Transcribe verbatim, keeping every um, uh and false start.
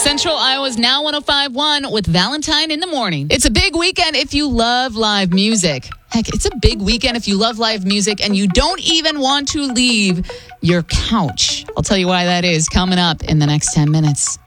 Central Iowa's Now one oh five point one with Valentine in the morning. It's a big weekend if you love live music. Heck, it's a big weekend if you love live music and you don't even want to leave your couch. I'll tell you why that is coming up in the next ten minutes.